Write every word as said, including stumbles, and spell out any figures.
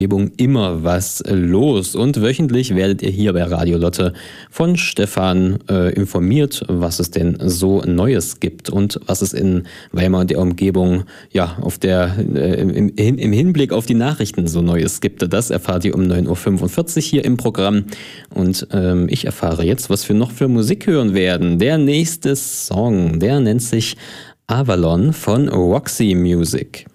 immer was los und wöchentlich werdet ihr hier bei Radio Lotte von Stefan äh, informiert, was es denn so Neues gibt und was es in Weimar und der Umgebung ja auf der äh, im, im Hinblick auf die Nachrichten so Neues gibt. Das erfahrt ihr um neun Uhr fünfundvierzig hier im Programm und ähm, ich erfahre jetzt, was wir noch für Musik hören werden. Der nächste Song, der nennt sich Avalon von Roxy Music.